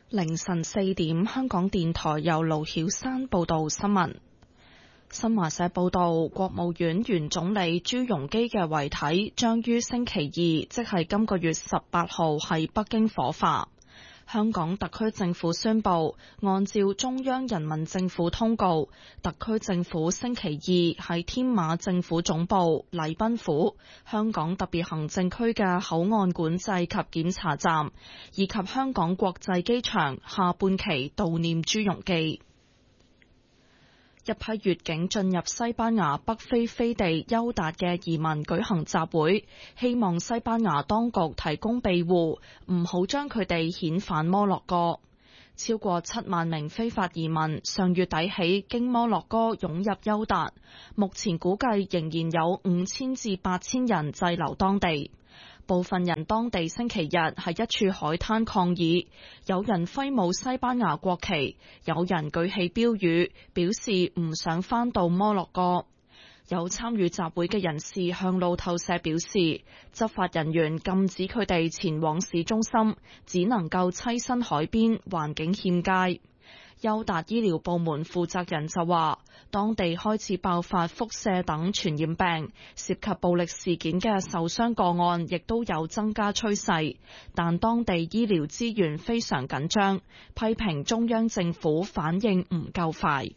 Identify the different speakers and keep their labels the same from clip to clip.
Speaker 1: 凌晨4點，香港電台由盧曉山報道新聞。新華社報道，國務院原總理朱鎔基嘅遺體將於星期二，即係今個月18號喺北京火化。香港特區政府宣布，按照中央人民政府通告，特區政府星期二喺天馬政府總部、禮賓府、香港特別行政區嘅口岸管制及檢查站，以及香港國際機場下半旗悼念朱鎔基。一批越境進入西班牙北非飛地休達嘅移民舉行集會，希望西班牙當局提供庇護，唔好將佢哋遣返摩洛哥。超過7萬名非法移民上月底起經摩洛哥湧入休達，目前估計仍然有5000至8000人滯留當地。部分人當地星期日喺一處海灘抗議，有人揮舞西班牙國旗，有人舉起標語，表示唔想返到摩洛哥。有參與集會嘅人士向路透社表示，執法人員禁止佢哋前往市中心，只能夠棲身海邊，環境欠佳。休達醫療部門負責人就話，當地開始爆發輻射等傳染病，涉及暴力事件嘅受傷個案亦都有增加趨勢，但當地醫療資源非常緊張，批評中央政府反應唔夠快。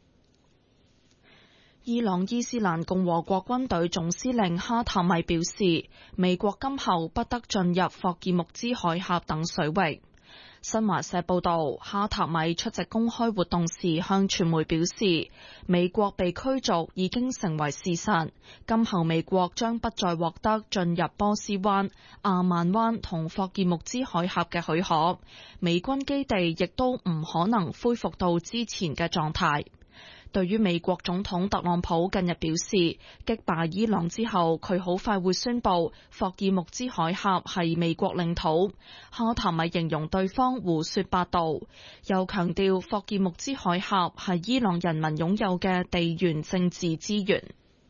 Speaker 1: 伊朗伊斯蘭共和國軍隊總司令哈塔米表示，美國今後不得進入霍爾木茲海峽等水域。新華社報道，哈塔米出席公開活動時向傳媒表示，美國被驅逐已經成為事實，今後美國將不再獲得進入波斯灣、阿曼灣同霍爾木茲海峽嘅許可，美軍基地亦都唔可能恢復到之前嘅狀態。對於美國總統特朗普近日表示，擊敗伊朗之後，佢好快會宣布霍爾木茲海峽係美國領土。哈塔米形容對方胡說八道，又強調霍爾木茲海峽係伊朗人民擁有嘅地緣政治資源。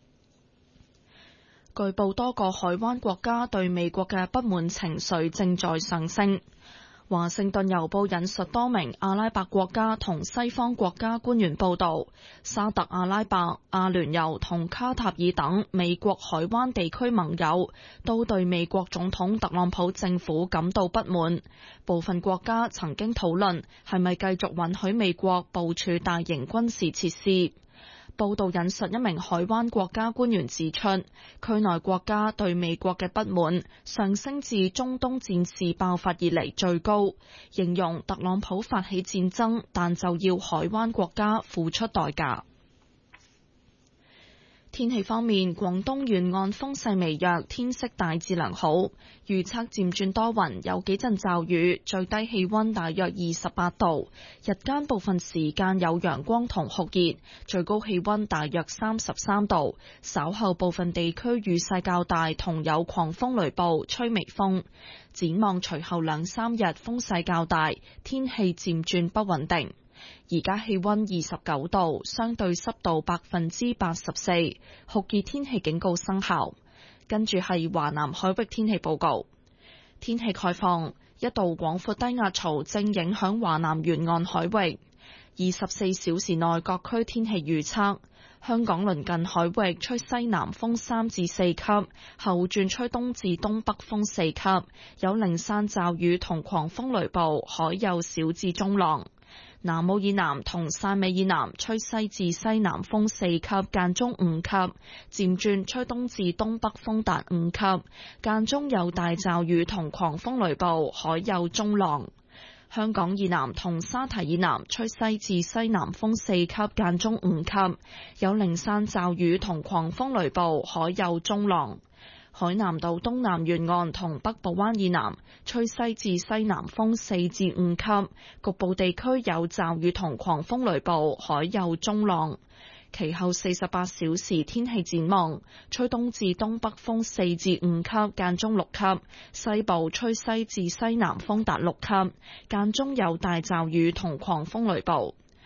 Speaker 1: 據報多個海灣國家對美國嘅不滿情緒正在上升。華盛頓郵報引述多名阿拉伯國家同西方國家官員報道，沙特阿拉伯、阿聯酋同卡塔爾等美國海灣地區盟友都對美國總統特朗普政府感到不滿。部分國家曾經討論係咪繼續允許美國部署大型軍事設施。報道引述一名海灣國家官員指出，區內國家對美國嘅不滿上升至中東戰事爆發以嚟最高，形容特朗普發起戰爭，但就要海灣國家付出代價。天氣方面，廣東沿岸風勢微弱，天色大致良好，預測漸轉多雲，有幾陣驟雨，最低氣溫大約28度，日間部分時間有陽光同酷熱，最高氣溫大約33度，稍後部分地區雨勢較大，同有狂風雷暴，吹微風。展望隨後2-3日風勢較大，天氣漸轉不穩定。而家氣溫29度，相對濕度84%，酷熱天氣警告生效。跟住係華南海域天氣報告。天氣概況，一道廣闊低壓槽正影響華南沿岸海域。24小時內各區天氣預測：香港鄰近海域吹西南風3至4級，後轉吹東至東北風4級，有零散驟雨同狂風雷暴，海有小至中浪。南澳以南同汕尾以南吹西至西南風4級，間中5級，漸轉吹東至東北風達5級，間中有大驟雨同狂風雷暴，海有中浪。香港以南同沙堤以南吹西至西南風4級，間中5級，有零散驟雨同狂風雷暴，海有中浪。海南島東南沿岸同北部灣以南吹西至西南風4至5級，局部地區有驟雨同狂風雷暴，海有中浪。其後48小時天氣展望，吹東至東北風4至5級，間中6級，西部吹西至西南風達6級，間中有大驟雨同狂風雷暴。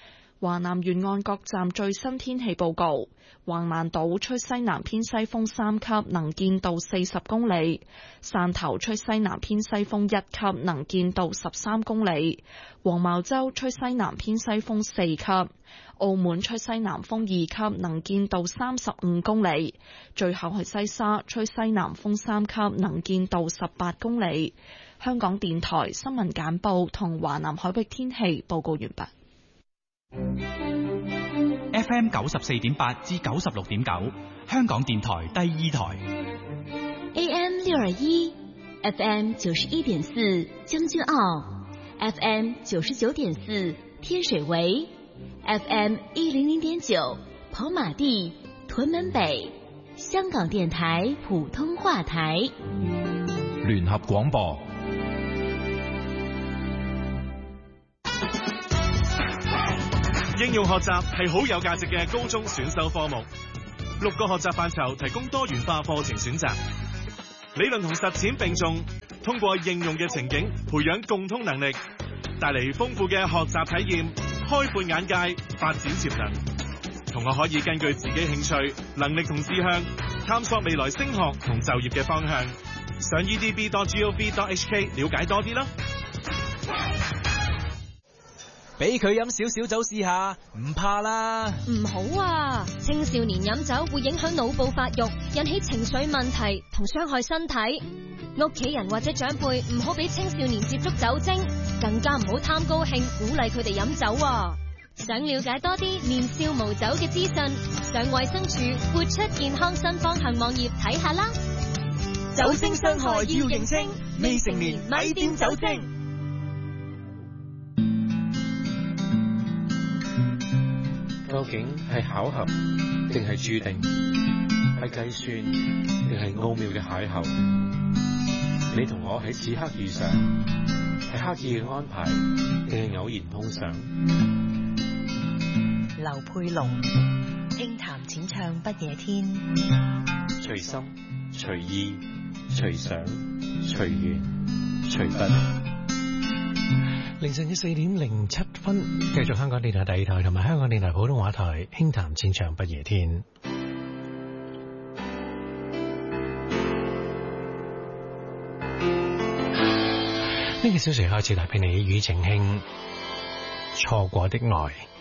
Speaker 1: 華南沿岸各站最新天氣報告：橫瀾島吹西南偏西風3級，能見度40公里；汕頭吹西南偏西風1級，能見度13公里；黃茅洲吹西南偏西風4級；澳門吹西南風2級，能見度35公里；最後係西沙吹西南風3級，能見度18公里。香港電台新聞簡報同華南海域天氣報告完畢。
Speaker 2: FM 94.8至96.9，香港電台第二台。
Speaker 3: AM 621 FM 91.4將軍澳 FM 99.4天水圍 FM 100.9跑馬地屯門北，香港電台普通話台。
Speaker 4: 聯合廣播。
Speaker 5: 應用學習係好有價值嘅高中選修科目，6個學習範疇提供多元化課程選擇，理論同實踐並重，通過應用嘅情景培養共通能力，帶嚟豐富嘅學習體驗，開闊眼界，發展潛能。同學可以根據自己興趣、能力同志向，探索未來升學同就業嘅方向。上 edb.gov.hk 了解多啲啦。
Speaker 6: 俾佢飲少少酒試下，唔怕啦。
Speaker 7: 唔好啊，青少年飲酒會影響腦部發育，引起情緒問題同傷害身體。屋企人或者長輩唔好俾青少年接觸酒精，更加唔好貪高興鼓勵佢哋飲酒啊。想了解多啲年少無酒嘅資訊，上衛生署活出健康新方向網頁睇下啦。
Speaker 6: 酒精傷害要認清，未成年咪掂酒精。
Speaker 8: 究竟係巧合定係注定？係計算定係奧妙嘅邂逅？你同我喺此刻遇上，係刻意嘅安排定係偶然碰上？
Speaker 9: 劉佩龍輕談淺唱不夜天，
Speaker 8: 隨心隨意隨想隨緣隨筆。
Speaker 10: 凌晨嘅4點07分，繼續香港電台第二台同埋香港電台普通話台輕談淺唱不夜天。呢個小時開始帶俾你庾澄慶錯過的愛。